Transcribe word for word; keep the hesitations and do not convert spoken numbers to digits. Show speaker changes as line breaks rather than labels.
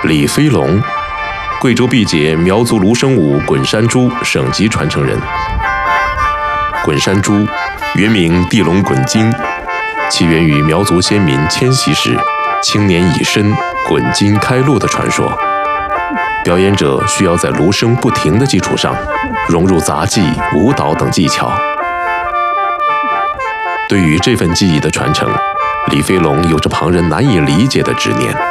李飞龙，贵州毕节苗族芦笙舞滚山猪省级传承人。滚山猪原名地龙滚金，起源于苗族先民迁徙时青年已深、滚金开路的传说。表演者需要在芦笙不停的基础上，融入杂技、舞蹈等技巧。对于这份技艺的传承，李飞龙有着旁人难以理解的执念。